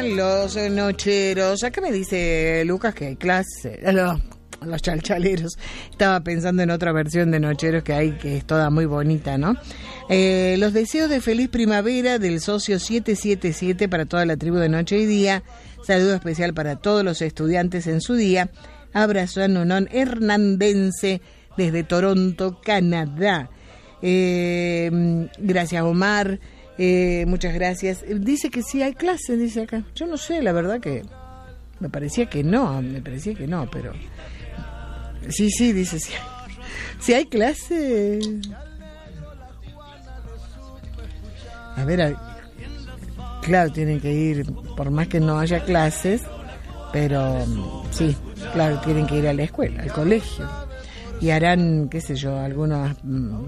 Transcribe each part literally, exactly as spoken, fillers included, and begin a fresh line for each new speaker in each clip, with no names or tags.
van los nocheros? Acá me dice Lucas que hay clase. Los, los chalchaleros. Estaba pensando en otra versión de nocheros que hay, que es toda muy bonita, ¿no? Eh, los deseos de feliz primavera del socio siete siete siete para toda la tribu de Noche y Día. Saludo especial para todos los estudiantes en su día. Abrazo a Nunón Hernandense desde Toronto, Canadá. Eh, gracias, Omar. Eh, muchas gracias. Dice que sí hay clases, dice acá. Yo no sé, la verdad que me parecía que no, me parecía que no, pero sí, sí, dice sí. Si hay clases. A ver, a... claro, tienen que ir, por más que no haya clases, pero sí, claro, tienen que ir a la escuela, al colegio, y harán, qué sé yo, algunos mm,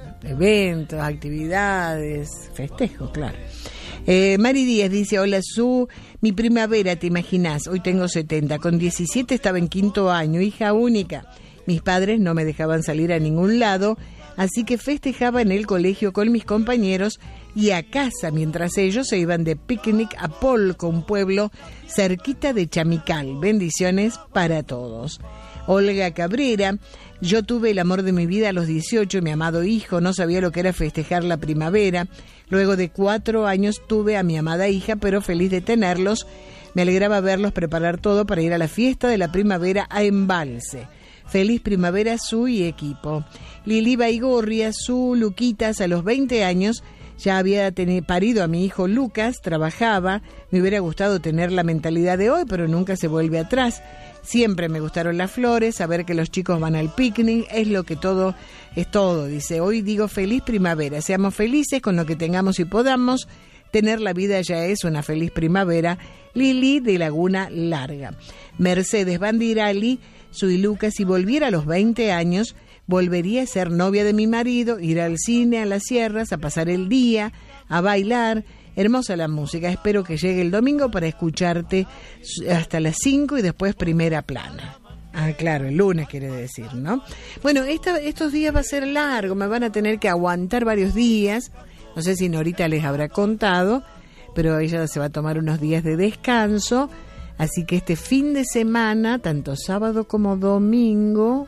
eventos, actividades, festejos, claro. Eh, Mari Díaz dice, hola Su, mi primavera, ¿te imaginas? Hoy tengo setenta, con diecisiete estaba en quinto año, hija única. Mis padres no me dejaban salir a ningún lado, así que festejaba en el colegio con mis compañeros y a casa, mientras ellos se iban de picnic a Polco, un pueblo cerquita de Chamical. Bendiciones para todos. Olga Cabrera, yo tuve el amor de mi vida a los dieciocho, mi amado hijo, no sabía lo que era festejar la primavera. Luego de cuatro años tuve a mi amada hija, pero feliz de tenerlos. Me alegraba verlos preparar todo para ir a la fiesta de la primavera a Embalse. Feliz primavera, Su y equipo. Lili Baigorria, Su, Luquitas, a los veinte años... ya había tenido, parido a mi hijo Lucas, trabajaba, me hubiera gustado tener la mentalidad de hoy, pero nunca se vuelve atrás. Siempre me gustaron las flores, saber que los chicos van al picnic, es lo que todo, es todo. Dice, hoy digo feliz primavera, seamos felices con lo que tengamos y podamos, tener la vida ya es una feliz primavera. Lili de Laguna Larga. Mercedes Bandirali, Su y Lucas, si volviera a los veinte años... volvería a ser novia de mi marido, ir al cine, a las sierras, a pasar el día, a bailar. Hermosa la música. Espero que llegue el domingo para escucharte hasta las cinco y después primera plana. Ah, claro, el lunes quiere decir, ¿no? Bueno, esta, estos días va a ser largo, me van a tener que aguantar varios días. No sé si Norita les habrá contado, pero ella se va a tomar unos días de descanso. Así que este fin de semana, tanto sábado como domingo,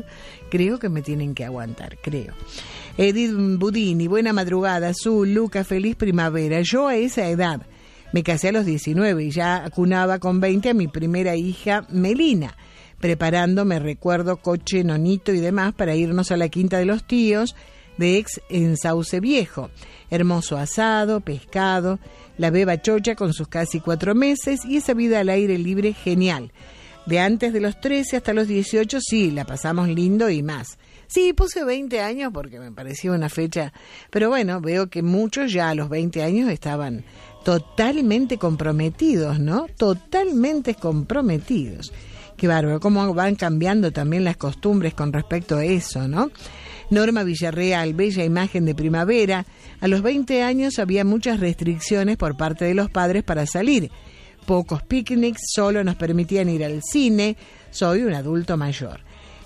creo que me tienen que aguantar, creo. Edith Budini, buena madrugada. Su, Luca, feliz primavera. Yo a esa edad me casé a los diecinueve y ya acunaba con veinte a mi primera hija Melina, preparándome, recuerdo, coche, nonito y demás para irnos a la quinta de los tíos de ex en Sauce Viejo. Hermoso asado, pescado, la beba chocha con sus casi cuatro meses y esa vida al aire libre genial. De antes de los trece hasta los dieciocho, sí, la pasamos lindo y más. Sí, puse veinte años porque me parecía una fecha, pero bueno, veo que muchos ya a los veinte años estaban totalmente comprometidos, ¿no? Totalmente comprometidos. Qué bárbaro, cómo van cambiando también las costumbres con respecto a eso, ¿no? Norma Villarreal, bella imagen de primavera. A los veinte años había muchas restricciones por parte de los padres para salir. Pocos picnics, solo nos permitían ir al cine. Soy un adulto mayor.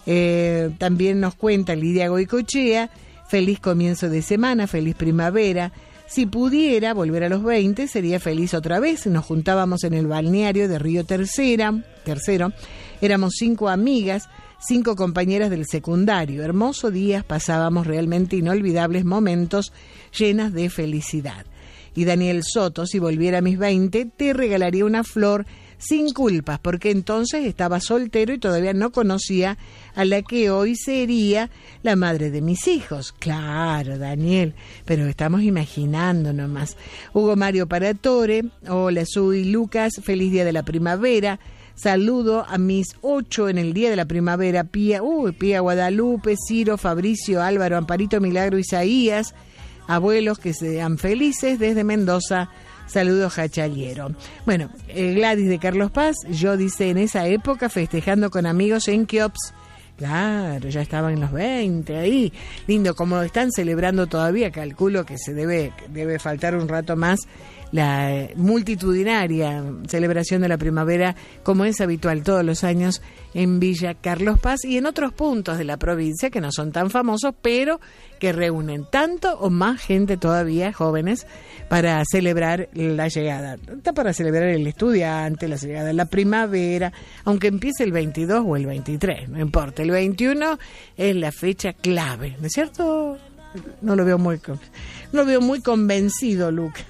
Eh, también nos cuenta Lidia Goicochea, feliz comienzo de semana, feliz primavera. Si pudiera volver a los veinte, sería feliz otra vez. Nos juntábamos en el balneario de Río Tercera, Tercero. Éramos cinco amigas, cinco compañeras del secundario. Hermosos días, pasábamos realmente inolvidables momentos llenas de felicidad. Y Daniel Soto, si volviera a mis veinte, te regalaría una flor sin culpas, porque entonces estaba soltero y todavía no conocía a la que hoy sería la madre de mis hijos. Claro, Daniel, pero estamos imaginando nomás. Hugo Mario Paratore, hola Su y Lucas, feliz día de la primavera. Saludo a mis ocho en el día de la primavera, Pía, uy, Pía Guadalupe, Ciro, Fabricio, Álvaro, Amparito, Milagro, Isaías, abuelos que sean felices desde Mendoza. Saludos, Jachaliero. Bueno, eh, Gladys de Carlos Paz, yo dice en esa época festejando con amigos en Kiops. Claro, ya estaban en los veinte ahí. Lindo, como lo están celebrando todavía, calculo que se debe, debe faltar un rato más la eh, multitudinaria celebración de la primavera, como es habitual todos los años en Villa Carlos Paz y en otros puntos de la provincia que no son tan famosos, pero que reúnen tanto o más gente todavía, jóvenes, para celebrar la llegada, para celebrar el estudiante, la llegada de la primavera, aunque empiece el veintidós o el veintitrés, no importa, el veintiuno es la fecha clave, ¿no es cierto? No lo veo muy, no lo veo muy convencido, Lucas.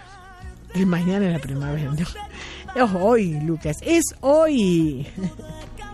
El mañana es la primavera, ¿no? Es hoy, Lucas, es hoy.